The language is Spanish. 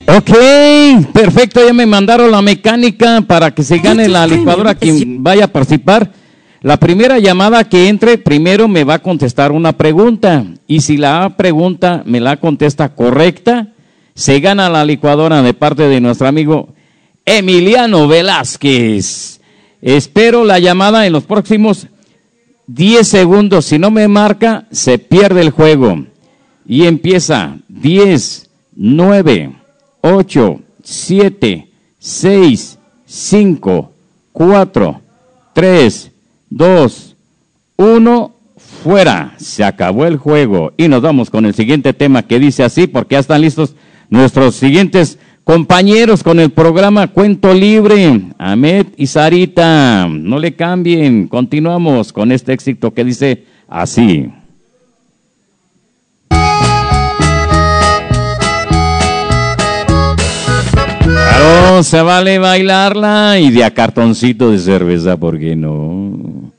Ok, perfecto, ya me mandaron la mecánica para que se gane la licuadora quien vaya a participar. La primera llamada que entre, primero me va a contestar una pregunta, y si la pregunta me la contesta correcta, se gana la licuadora de parte de nuestro amigo Emiliano Velázquez. Espero la llamada en los próximos 10 segundos. Si no me marca, se pierde el juego. Y empieza 10, 9, 8, 7, 6, 5, 4, 3, 2, 1, fuera. Se acabó el juego. Y nos vamos con el siguiente tema que dice así, porque ya están listos nuestros siguientes compañeros con el programa Cuento Libre, Ahmed y Sarita. No le cambien, continuamos con este éxito que dice así. Claro, se vale bailarla y de a cartoncito de cerveza, ¿por qué no?